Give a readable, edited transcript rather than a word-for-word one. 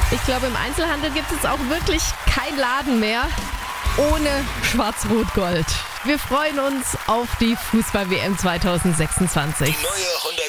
Ich glaube, im Einzelhandel gibt es auch wirklich keinen Laden mehr ohne Schwarz-Rot-Gold. Wir freuen uns auf die Fußball-WM 2026. Die neue